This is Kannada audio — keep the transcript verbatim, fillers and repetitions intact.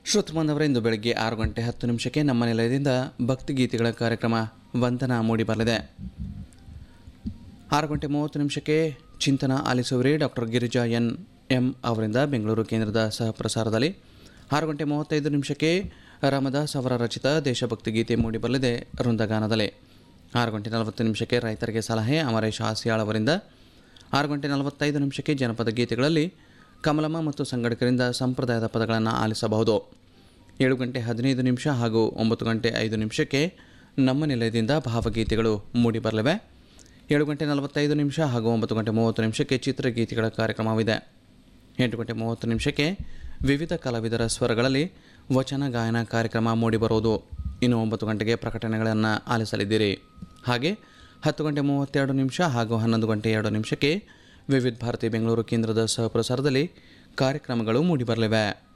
ಶ್ರೋತೃ ಬಾಂಧವರೇ, ಇಂದು ಬೆಳಗ್ಗೆ ಆರು ಗಂಟೆ ಹತ್ತು ನಿಮಿಷಕ್ಕೆ ನಮ್ಮ ನಿಲಯದಿಂದ ಭಕ್ತಿಗೀತೆಗಳ ಕಾರ್ಯಕ್ರಮ ವಂದನಾ ಮೂಡಿಬರಲಿದೆ. ಆರು ಗಂಟೆ ಮೂವತ್ತು ನಿಮಿಷಕ್ಕೆ ಚಿಂತನ ಆಲಿಸುವರಿ ಡಾಕ್ಟರ್ ಗಿರಿಜಾ ಎನ್ ಎಂ ಅವರಿಂದ ಬೆಂಗಳೂರು ಕೇಂದ್ರದ ಸಹ ಪ್ರಸಾರದಲ್ಲಿ. ಆರು ಗಂಟೆ ಮೂವತ್ತೈದು ನಿಮಿಷಕ್ಕೆ ರಾಮದಾಸ್ ಅವರ ರಚಿತ ದೇಶಭಕ್ತಿ ಗೀತೆ ಮೂಡಿಬರಲಿದೆ ವೃಂದಗಾನದಲ್ಲಿ. ಆರು ಗಂಟೆ ನಲವತ್ತು ನಿಮಿಷಕ್ಕೆ ರೈತರಿಗೆ ಸಲಹೆ ಅಮರೇಶ್ ಹಾಸ್ಯಾಳ್ ಅವರಿಂದ. ಆರು ಗಂಟೆ ನಲವತ್ತೈದು ನಿಮಿಷಕ್ಕೆ ಜನಪದ ಗೀತೆಗಳಲ್ಲಿ ಕಮಲಮ್ಮ ಮತ್ತು ಸಂಗಡಿಗರಿಂದ ಸಂಪ್ರದಾಯದ ಪದಗಳನ್ನು ಆಲಿಸಬಹುದು. ಏಳು ಗಂಟೆ ಹದಿನೈದು ನಿಮಿಷ ಹಾಗೂ ಒಂಬತ್ತು ಗಂಟೆ ಐದು ನಿಮಿಷಕ್ಕೆ ನಮ್ಮ ನಿಲಯದಿಂದ ಭಾವಗೀತೆಗಳು ಮೂಡಿಬರಲಿವೆ. ಏಳು ಗಂಟೆ ನಲವತ್ತೈದು ನಿಮಿಷ ಹಾಗೂ ಒಂಬತ್ತು ಗಂಟೆ ಮೂವತ್ತು ನಿಮಿಷಕ್ಕೆ ಚಿತ್ರಗೀತೆಗಳ ಕಾರ್ಯಕ್ರಮವಿದೆ. ಎಂಟು ಗಂಟೆ ಮೂವತ್ತು ನಿಮಿಷಕ್ಕೆ ವಿವಿಧ ಕಲಾವಿದರ ಸ್ವರಗಳಲ್ಲಿ ವಚನ ಗಾಯನ ಕಾರ್ಯಕ್ರಮ ಮೂಡಿಬರುವುದು. ಇನ್ನು ಒಂಬತ್ತು ಗಂಟೆಗೆ ಪ್ರಕಟಣೆಗಳನ್ನು ಆಲಿಸಲಿದ್ದೀರಿ. ಹಾಗೆ ಹತ್ತು ಗಂಟೆ ಮೂವತ್ತೆರಡು ನಿಮಿಷ ಹಾಗೂ ಹನ್ನೊಂದು ಗಂಟೆ ಎರಡು ನಿಮಿಷಕ್ಕೆ ವಿವಿಧ ಭಾರತಿ ಬೆಂಗಳೂರು ಕೇಂದ್ರದ ಸಹ ಪ್ರಸಾರದಲ್ಲಿ ಕಾರ್ಯಕ್ರಮಗಳು ಮೂಡಿಬರಲಿವೆ.